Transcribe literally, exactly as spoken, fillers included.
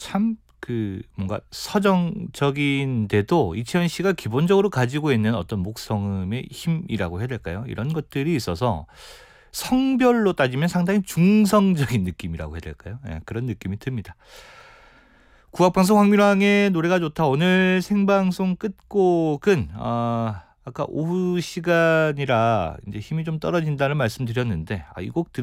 참 그 뭔가 서정적인데도 이채원 씨가 기본적으로 가지고 있는 어떤 목성음의 힘이라고 해야 될까요? 이런 것들이 있어서 성별로 따지면 상당히 중성적인 느낌이라고 해야 될까요? 예, 그런 느낌이 듭니다. 국악방송 황민왕의 노래가 좋다. 오늘 생방송 끝곡은 어, 아까 오후 시간이라 이제 힘이 좀 떨어진다는 말씀드렸는데 아, 이 곡 들으